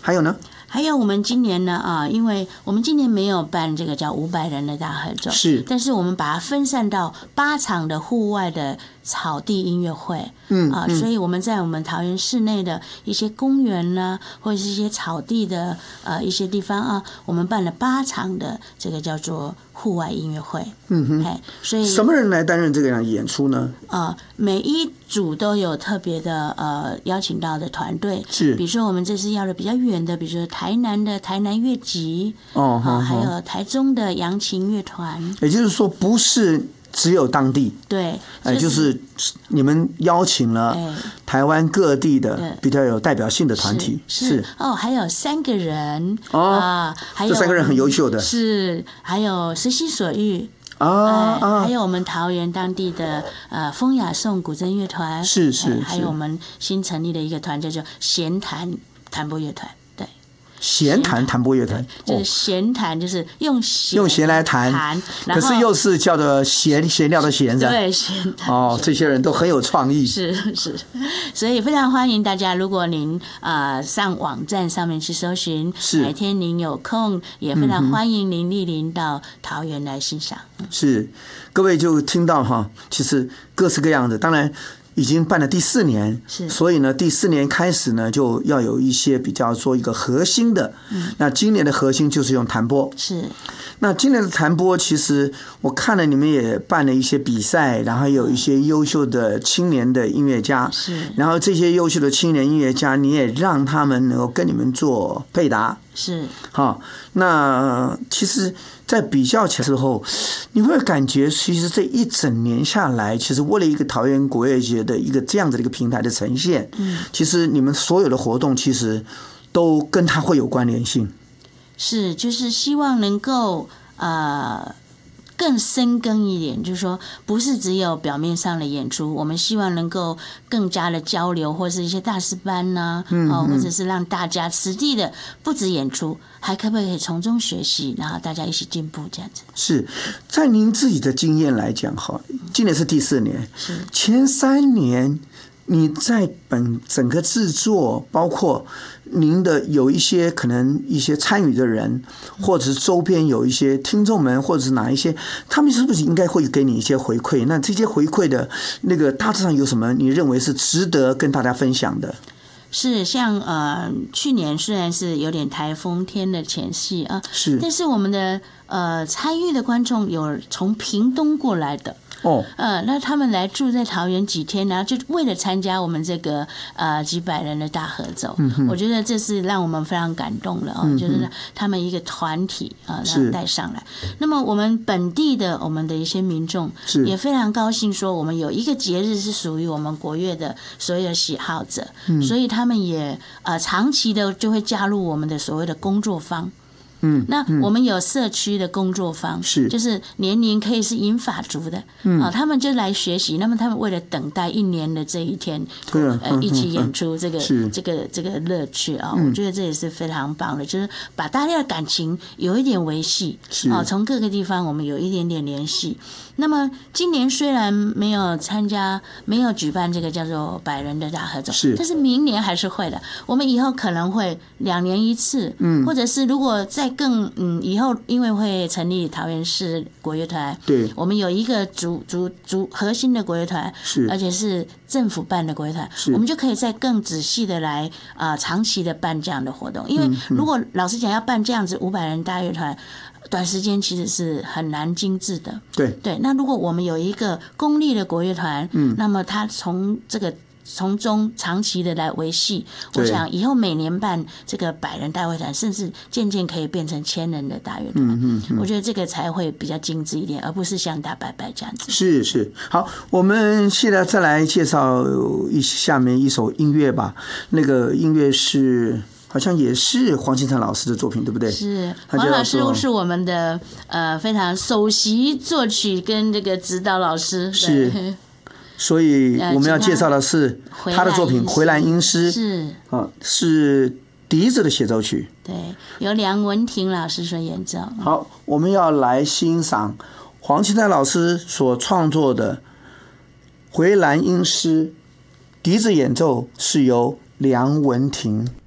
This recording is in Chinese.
还有呢？ 还有我们今年呢因为我们今年没有办这个叫500人的大合奏， 是， 但是我们把它分散到8场的户外的草地音乐会，所以我们在我们桃园市内的一些公园呢，或者是一些草地的一些地方我们办了8场的这个叫做户外音乐会，所以什么人来担任这个样演出呢？ 每一组都有特别的邀请到的团队， 是， 比如说我们这次要的比较远的，比如说台南的台南乐集，还有台中的扬琴乐团， 也就是说不是只有当地， 对， 就是你们邀请了台湾各地的比较有代表性的团体， 是还有3个人还有这3个人很优秀的， 是，还有随心所欲。还有我们桃园当地的风雅颂古筝乐团， 是， 还有我们新成立的一个团叫做弦弹弹拨乐团，对， 弦弹弹拨乐团， 就是弦弹，就是用弦来弹，可是又是叫做弦料的弦， 对，弦弹。 这些人都很有创意， 是，所以非常欢迎大家，如果您上网站上面去搜寻，哪天您有空，也非常欢迎您莅临到桃园来欣赏。 是，各位就听到其实各式各样的，当然已经办了第4年，所以呢，第4年开始呢，就要有一些比较说一个核心的。那今年的核心就是用弹拨。 是。 那今年的弹拨，其实我看了你们也办了一些比赛，然后有一些优秀的青年的音乐家。 是。 然后这些优秀的青年音乐家，你也让他们能够跟你们做配搭。 是。 那其实在比较起来之后，你会感觉其实这一整年下来，其实为了一个桃园国乐节的一个这样子的一个平台的呈现，其实你们所有的活动其实都跟它会有关联性。 是，就是希望能够更深耕一点，就是说不是只有表面上的演出，我们希望能够更加的交流，或是一些大师班呐，或者是让大家实地的不止演出，还可不可以从中学习，然后大家一起进步这样子。 是在您自己的经验来讲，今年是第4年，前3年你在整个制作，包括您的有一些可能一些参与的人，或者是周边有一些听众们，或者是哪一些，他们是不是应该会给你一些回馈？那这些回馈的那个大致上有什么你认为是值得跟大家分享的？ 是像去年虽然是有点台风天的前夕是， 但是我们的参与的观众有从屏东过来的。那他们来住在桃园几天，然后就为了参加我们这个几百人的大合奏，我觉得这是让我们非常感动了就是他们一个团体然后带上来。那么我们本地的我们的一些民众也非常高兴，说我们有一个节日是属于我们国乐的所有喜好者，所以他们也长期的就会加入我们的所谓的工作坊。那我们有社区的工作坊，就是年龄可以是银发族的，他们就来学习。那么他们为了等待1年的这一天，一起演出这个乐趣我觉得这也是非常棒的，就是把大家的感情有一点维系从各个地方我们有一点点联系。那么今年虽然没有举办这个叫做100人的大合奏，但是明年还是会的。我们以后可能会2年1次，或者是如果再更以后因为会成立桃园市国乐团，对，我们有一个核心的国乐团，而且是政府办的国乐团，我们就可以再更仔细的来长期的办这样的活动。因为如果老实讲要办这样子500人大乐团，短时间其实是很难精致的。对，那如果我们有一个公立的国乐团，那么它从中长期的来维系，我想以后每年办这个100人大乐团，甚至渐渐可以变成1000人的大乐团。我觉得这个才会比较精致一点，而不是像大拜拜这样子。是，好，我们现在再来介绍下面一首音乐吧。那个音乐是好像也是黄金城老师的作品，对不对？是，黄老师是我们的非常首席作曲跟这个指导老师。是，所以我们要介绍的是他的作品《回蓝阴诗》，是笛子的协奏曲，对，由梁文婷老师所演奏。好，我们要来欣赏黄金城老师所创作的《回蓝阴诗》，笛子演奏是由梁文婷。